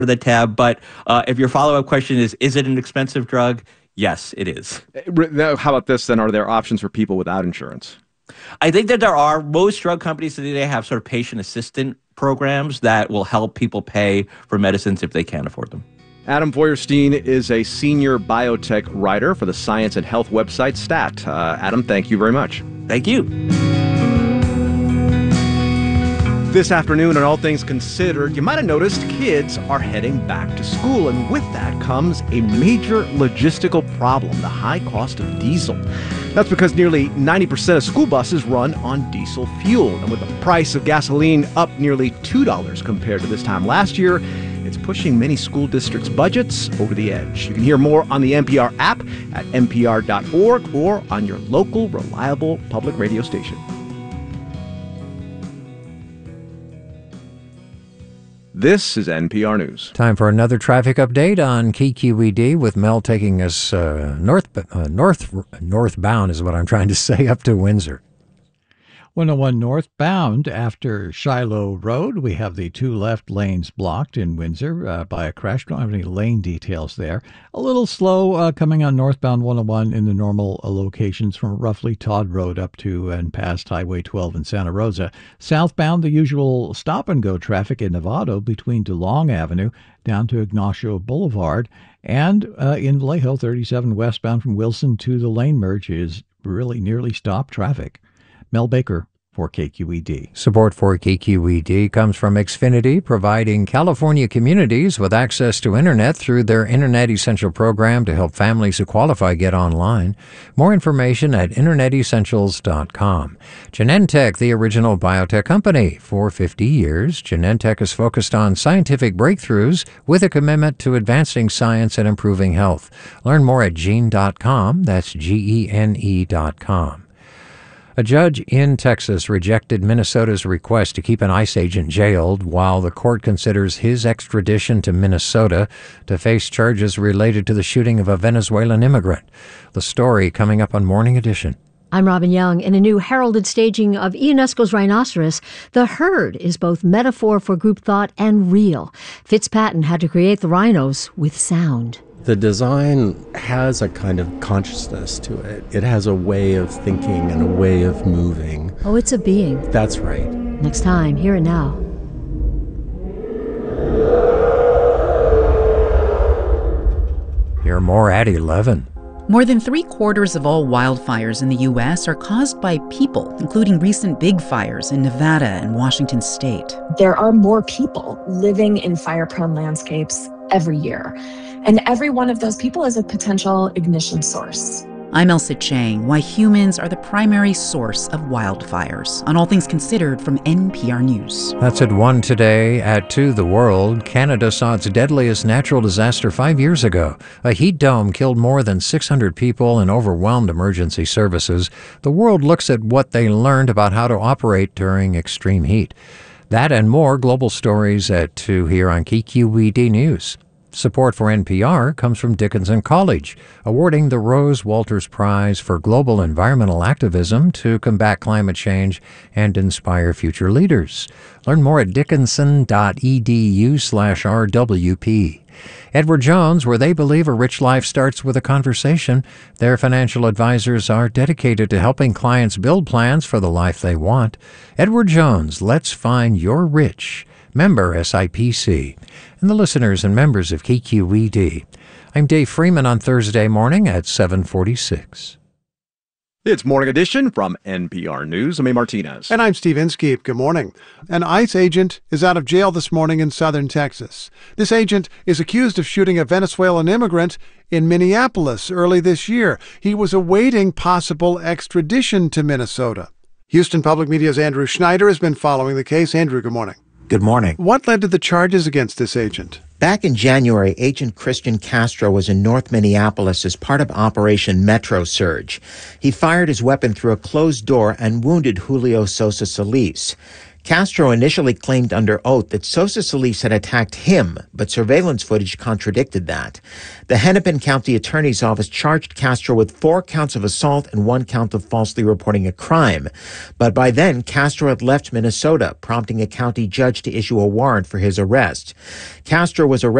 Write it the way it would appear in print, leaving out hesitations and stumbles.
the tab. But if your follow-up question is it an expensive drug? Yes, it is. How about this then? Are there options for people without insurance? I think that there are. Most drug companies today have sort of patient assistant programs that will help people pay for medicines if they can't afford them. Adam Feuerstein is a senior biotech writer for the science and health website STAT. Adam, thank you very much. Thank you. This afternoon on All Things Considered, you might have noticed kids are heading back to school, and with that comes a major logistical problem, the high cost of diesel. That's because nearly 90% of school buses run on diesel fuel, and with the price of gasoline up nearly $2 compared to this time last year, it's pushing many school districts' budgets over the edge. You can hear more on the NPR app at npr.org or on your local reliable public radio station. This is NPR News. Time for another traffic update on KQED with Mel taking us northbound is what I'm trying to say, up to Windsor. 101 northbound after Shiloh Road. We have the two left lanes blocked in Windsor by a crash. Don't have any lane details there. A little slow coming on northbound 101 in the normal locations from roughly Todd Road up to and past Highway 12 in Santa Rosa. Southbound, the usual stop-and-go traffic in Novato between DeLong Avenue down to Ignacio Boulevard. And in Vallejo, 37 westbound from Wilson to the lane merge is really nearly stopped traffic. Mel Baker for KQED. Support for KQED comes from Xfinity, providing California communities with access to Internet through their Internet Essential program to help families who qualify get online. More information at InternetEssentials.com. Genentech, the original biotech company. For 50 years, Genentech has focused on scientific breakthroughs with a commitment to advancing science and improving health. Learn more at gene.com. That's GENE.com. A judge in Texas rejected Minnesota's request to keep an ICE agent jailed while the court considers his extradition to Minnesota to face charges related to the shooting of a Venezuelan immigrant. The story coming up on Morning Edition. I'm Robin Young. In a new heralded staging of Ionesco's Rhinoceros, the herd is both metaphor for group thought and real. Fitzpatrick had to create the rhinos with sound. The design has a kind of consciousness to it. It has a way of thinking and a way of moving. Oh, it's a being. That's right. Next time, Here and Now. Hear more at 11. More than 3/4 of all wildfires in the U.S. are caused by people, including recent big fires in Nevada and Washington state. There are more people living in fire-prone landscapes every year, and every one of those people is a potential ignition source. I'm Elsa Chang. Why humans are the primary source of wildfires. On All Things Considered from NPR News. That's at 1 today. At 2, the world. Canada saw its deadliest natural disaster 5 years ago. A heat dome killed more than 600 people and overwhelmed emergency services. The world looks at what they learned about how to operate during extreme heat. That and more global stories at 2 here on KQED News. Support for NPR comes from Dickinson College, awarding the Rose Walters Prize for Global Environmental Activism to combat climate change and inspire future leaders. Learn more at dickinson.edu/RWP. Edward Jones, where they believe a rich life starts with a conversation. Their financial advisors are dedicated to helping clients build plans for the life they want. Edward Jones, let's find your rich. Member SIPC. And the listeners and members of KQED. I'm Dave Freeman on Thursday morning at 7:46. It's Morning Edition from NPR News. I'm A. Martinez. And I'm Steve Inskeep. Good morning. An ICE agent is out of jail this morning in southern Texas. This agent is accused of shooting a Venezuelan immigrant in Minneapolis early this year. He was awaiting possible extradition to Minnesota. Houston Public Media's Andrew Schneider has been following the case. Andrew, good morning. Good morning. What led to the charges against this agent? Back in January, Agent Christian Castro was in North Minneapolis as part of Operation Metro Surge. He fired his weapon through a closed door and wounded Julio Sosa Solis. Castro initially claimed under oath that Sosa Solis had attacked him, but surveillance footage contradicted that. The Hennepin County Attorney's Office charged Castro with 4 counts of assault and 1 count of falsely reporting a crime. But by then, Castro had left Minnesota, prompting a county judge to issue a warrant for his arrest. Castro was arrested